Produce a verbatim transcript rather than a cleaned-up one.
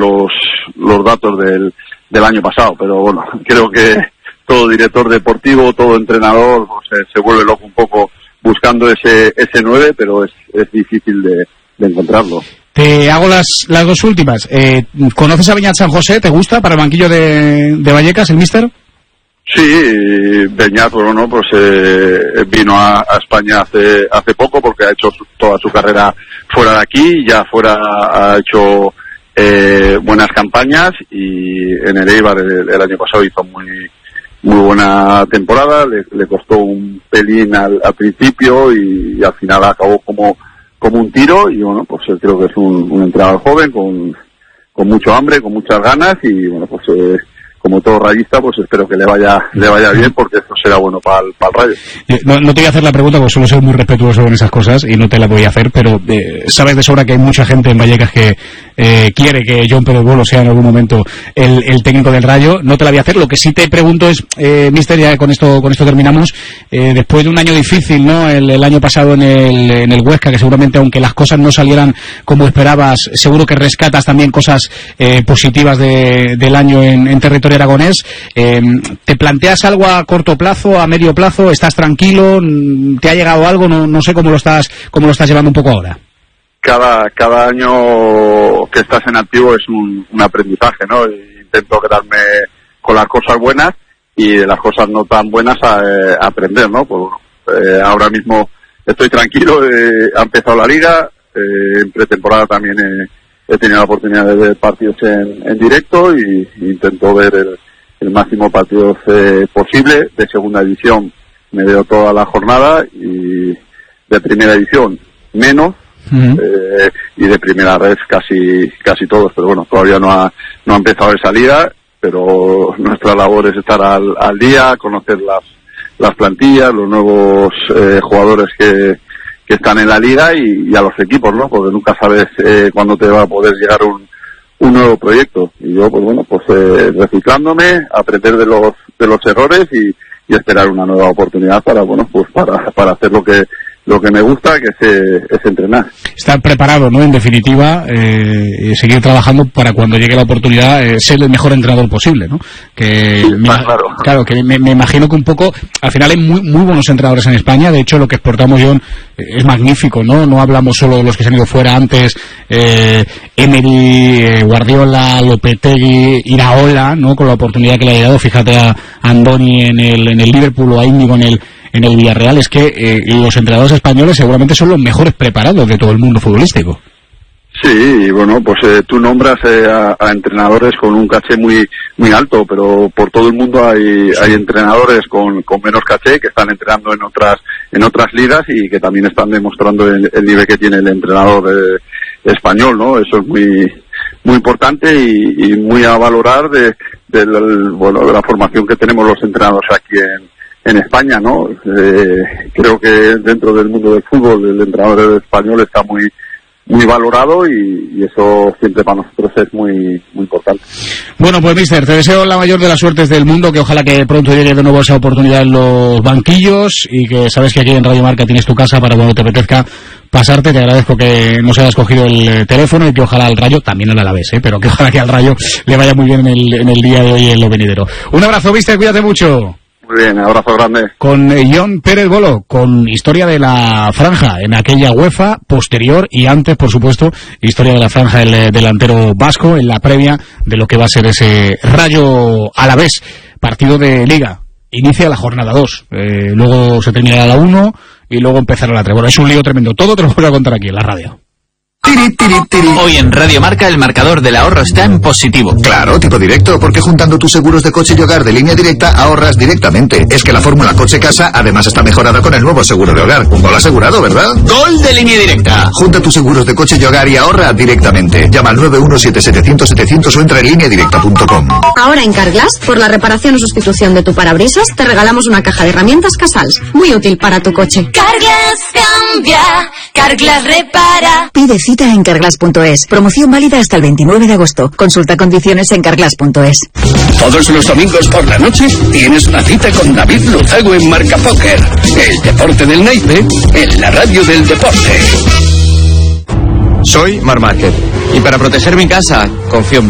los los datos del, del año pasado, pero bueno, creo que todo director deportivo, todo entrenador pues, se, se vuelve loco un poco buscando ese ese nueve, pero es, es difícil de, de encontrarlo. Te hago las las dos últimas. Eh, ¿Conoces a Beñat San José? ¿Te gusta para el banquillo de, de Vallecas, el míster? Sí, Beñat, bueno, pues eh, vino a, a España hace hace poco porque ha hecho su, toda su carrera fuera de aquí, ya fuera ha hecho eh, buenas campañas y en el Eibar el, el año pasado hizo muy muy buena temporada, le, le costó un pelín al, al principio y, y al final acabó como como un tiro y bueno, pues creo que es un, un entrenador joven con con mucho hambre, con muchas ganas y bueno, pues eh, como todo rayista, pues espero que le vaya le vaya bien porque eso será bueno para el, para el Rayo. Eh, no, no te voy a hacer la pregunta porque suelo ser muy respetuoso con esas cosas y no te la voy a hacer, pero eh, sabes de sobra que hay mucha gente en Vallecas que eh, quiere que John Pérez Bolo sea en algún momento el, el técnico del Rayo. No te la voy a hacer. Lo que sí te pregunto es, eh, mister, ya con esto con esto terminamos, eh, después de un año difícil, ¿no? El, el año pasado en el, en el Huesca, que seguramente aunque las cosas no salieran como esperabas, seguro que rescatas también cosas eh, positivas de, del año en, en territorio aragonés. Eh, ¿Te planteas algo a corto plazo, a medio plazo? ¿Estás tranquilo? ¿Te ha llegado algo? No, no sé cómo lo estás cómo lo estás llevando un poco ahora. Cada cada año que estás en activo es un, un aprendizaje, ¿no? Intento quedarme con las cosas buenas y de las cosas no tan buenas a, eh, a aprender, ¿no? Pues, eh, ahora mismo estoy tranquilo, eh, ha empezado la liga, eh, en pretemporada también he, he tenido la oportunidad de ver partidos en, en directo y, y intento ver el, el máximo partidos eh, posible. De segunda división me veo toda la jornada y de primera división menos. Uh-huh. eh, y de primera red casi casi todos, pero bueno, todavía no ha no ha empezado esa liga, pero nuestra labor es estar al, al día, conocer las las plantillas, los nuevos eh, jugadores que, que están en la liga y, y a los equipos, ¿no? Porque nunca sabes eh, cuándo te va a poder llegar un un nuevo proyecto y yo pues bueno pues eh, reciclándome, aprender de los de los errores y, y esperar una nueva oportunidad para bueno pues para para hacer lo que lo que me gusta, que es, es entrenar. Estar preparado, ¿no? En definitiva, eh, seguir trabajando para cuando llegue la oportunidad eh, ser el mejor entrenador posible, ¿no? Que sí, me, claro. Claro, que me, me imagino que un poco, al final hay muy muy buenos entrenadores en España. De hecho, lo que exportamos, John, eh, es magnífico, ¿no? No hablamos solo de los que se han ido fuera antes, eh, Emery, eh, Guardiola, Lopetegui, Iraola, ¿no? Con la oportunidad que le ha dado, fíjate a Andoni en el en el Liverpool o a Íñigo en el en el Villarreal. Es que eh, los entrenadores españoles seguramente son los mejores preparados de todo el mundo futbolístico. Sí, y bueno, pues eh, tú nombras eh, a, a entrenadores con un caché muy muy alto, pero por todo el mundo hay hay entrenadores con, con menos caché que están entrenando en otras en otras ligas y que también están demostrando el, el nivel que tiene el entrenador eh, español, ¿no? Eso es muy muy importante y, y muy a valorar de del bueno de la formación que tenemos los entrenadores aquí en en España, ¿no? Eh, creo que dentro del mundo del fútbol el entrenador español está muy muy valorado y, y eso siempre para nosotros es muy muy importante. Bueno, pues mister, te deseo la mayor de las suertes del mundo, que ojalá que pronto llegue de nuevo esa oportunidad en los banquillos y que sabes que aquí en Radio Marca tienes tu casa para cuando te apetezca pasarte. Te agradezco que nos hayas cogido el teléfono y que ojalá al Rayo, también al Alavés, ¿eh? Pero que ojalá que al Rayo le vaya muy bien en el, en el día de hoy y en lo venidero. Un abrazo, mister, cuídate mucho. Muy bien, abrazo grande. Con John Pérez Bolo, con historia de la franja en aquella UEFA, posterior y antes, por supuesto, historia de la franja del eh, delantero vasco en la previa de lo que va a ser ese Rayo Alavés, partido de Liga. Inicia la jornada dos, eh, luego se terminará la uno y luego empezará la tres. Bueno, es un lío tremendo, todo te lo voy a contar aquí en la radio. Tiri, tiri, tiri. Hoy en Radio Marca el marcador del ahorro está en positivo. Claro, tipo directo, porque juntando tus seguros de coche y hogar de Línea Directa ahorras directamente. Es que la fórmula coche-casa además está mejorada con el nuevo seguro de hogar. Un gol asegurado, ¿verdad? ¡Gol de Línea Directa! Junta tus seguros de coche y hogar y ahorra directamente. Llama al nueve uno siete siete cero cero siete cero cero o entra en línea directa punto com. Ahora en Carglass, por la reparación o sustitución de tu parabrisas, te regalamos una caja de herramientas Casals. Muy útil para tu coche. Carglass cambia, Carglass repara. Pide cita en carglass punto es. Promoción válida hasta el veintinueve de agosto. Consulta condiciones en carglass punto es. Todos los domingos por la noche tienes una cita con David Luzago en Marca Póker. El deporte del naipe en la radio del deporte. Soy Mar Márquez y para proteger mi casa confío en